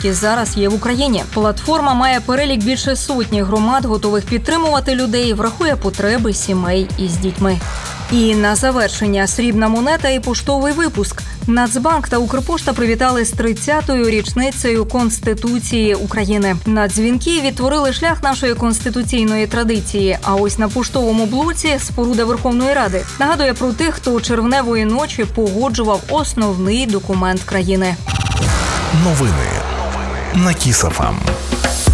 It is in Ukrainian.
які зараз є в Україні. Платформа має перелік більше сотні громад, готових підтримувати людей, врахує потреби сімей із дітьми. І на завершення срібна монета і поштовий випуск. Нацбанк та Укрпошта привітали з 30-ю річницею Конституції України. Нацдзвінки відтворили шлях нашої конституційної традиції. А ось на поштовому блоці споруда Верховної Ради нагадує про тих, хто червневої ночі погоджував основний документ країни. Новини на Кіс ФМ.